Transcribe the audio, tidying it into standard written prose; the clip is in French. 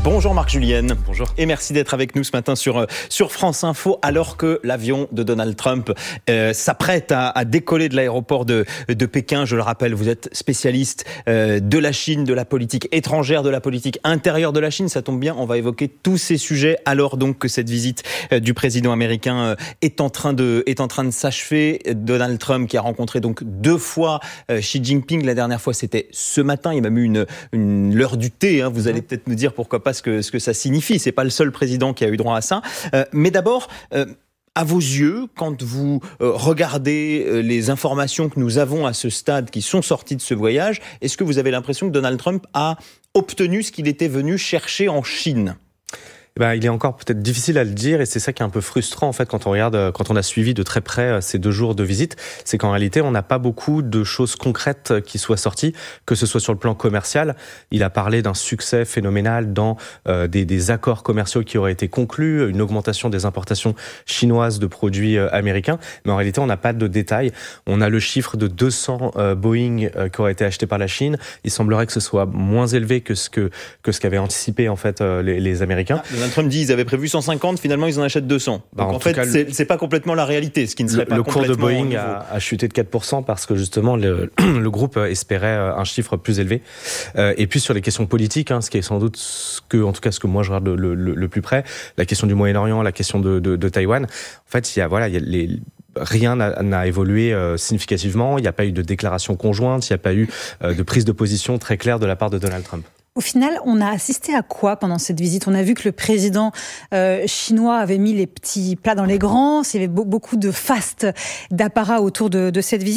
Bonjour Marc Julienne. Bonjour. Et merci d'être avec nous ce matin sur France Info, alors que l'avion de Donald Trump s'apprête à décoller de l'aéroport de Pékin. Je le rappelle, vous êtes spécialiste de la Chine, de la politique étrangère, de la politique intérieure de la Chine. Ça tombe bien, on va évoquer tous ces sujets alors donc que cette visite du président américain est en train de s'achever. Donald Trump qui a rencontré donc 2 fois Xi Jinping. La dernière fois, c'était ce matin. Il y a même eu l'heure du thé. Vous allez peut-être me dire pourquoi pas ce que ça signifie. C'est pas le seul président qui a eu droit à ça. Mais d'abord, à vos yeux, quand vous regardez les informations que nous avons à ce stade qui sont sorties de ce voyage, est-ce que vous avez l'impression que Donald Trump a obtenu ce qu'il était venu chercher en Chine ? Il est encore peut-être difficile à le dire, et c'est ça qui est un peu frustrant en fait quand on a suivi de très près ces 2 jours de visite, c'est qu'en réalité on n'a pas beaucoup de choses concrètes qui soient sorties, que ce soit sur le plan commercial. Il a parlé d'un succès phénoménal dans des accords commerciaux qui auraient été conclus, une augmentation des importations chinoises de produits américains, mais en réalité on n'a pas de détails. On a le chiffre de 200 Boeing qui auraient été achetés par la Chine. Il semblerait que ce soit moins élevé que ce qu'avaient anticipé en fait les Américains. Donald Trump dit qu'ils avaient prévu 150, finalement ils en achètent 200. Donc en fait, c'est pas complètement la réalité, ce qui ne serait pas complètement. Le cours de Boeing a chuté de 4% parce que justement le groupe espérait un chiffre plus élevé. Et puis sur les questions politiques, ce qui est sans doute ce que moi je regarde le plus près, la question du Moyen-Orient, la question de Taïwan. En fait, rien n'a évolué significativement. Il n'y a pas eu de déclaration conjointe, il n'y a pas eu de prise de position très claire de la part de Donald Trump. Au final, on a assisté à quoi pendant cette visite ? On a vu que le président chinois avait mis les petits plats dans les grands. Il y avait beaucoup de faste d'apparat autour de cette visite.